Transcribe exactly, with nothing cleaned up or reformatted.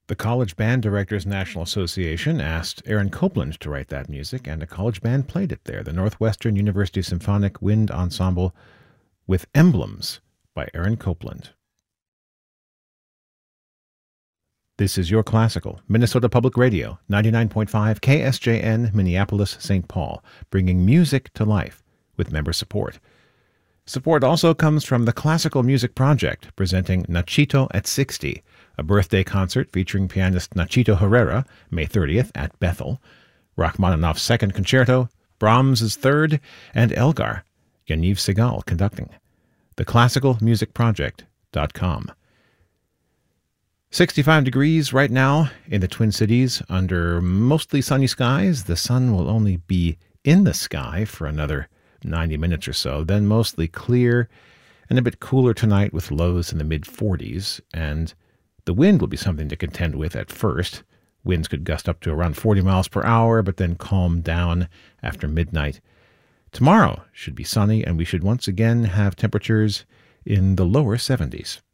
The College Band Directors National Association asked Aaron Copland to write that music, and a college band played it there. The Northwestern University Symphonic Wind Ensemble with Emblems by Aaron Copland. This is Your Classical, Minnesota Public Radio, ninety-nine point five K S J N, Minneapolis, Saint Paul, bringing music to life with member support. Support also comes from the Classical Music Project, presenting Nachito at sixty, a birthday concert featuring pianist Nachito Herrera, May thirtieth at Bethel, Rachmaninoff's Second Concerto, Brahms' Third, and Elgar, Yaniv Segal conducting. the classical music project dot com. sixty-five degrees right now in the Twin Cities under mostly sunny skies. The sun will only be in the sky for another ninety minutes or so, then mostly clear and a bit cooler tonight with lows in the mid forties, and the wind will be something to contend with at first. Winds could gust up to around forty miles per hour, but then calm down after midnight. Tomorrow should be sunny, and we should once again have temperatures in the lower seventies.